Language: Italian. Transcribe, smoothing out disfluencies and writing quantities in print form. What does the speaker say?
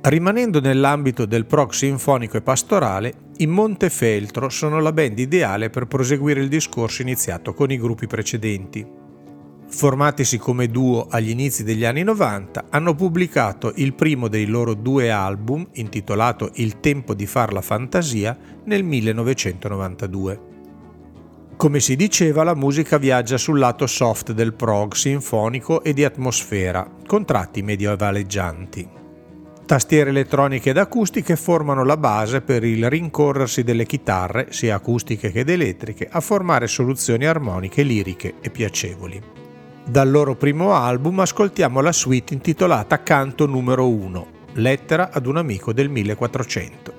Rimanendo nell'ambito del prog sinfonico e pastorale, i Montefeltro sono la band ideale per proseguire il discorso iniziato con i gruppi precedenti. Formatisi come duo agli inizi degli anni 90, hanno pubblicato il primo dei loro 2 album, intitolato Il tempo di far la fantasia, nel 1992. Come si diceva, la musica viaggia sul lato soft del prog sinfonico e di atmosfera, con tratti medioevaleggianti. Tastiere elettroniche ed acustiche formano la base per il rincorrersi delle chitarre, sia acustiche che elettriche, a formare soluzioni armoniche, liriche e piacevoli. Dal loro primo album ascoltiamo la suite intitolata Canto numero 1, Lettera ad un amico del 1400.